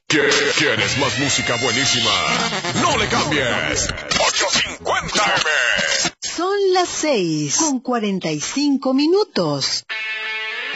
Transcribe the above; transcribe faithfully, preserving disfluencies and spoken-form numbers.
¿Quie- ¿Quieres más música buenísima? No le cambies. ochocientos cincuenta eme. Son las seis con cuarenta y cinco minutos.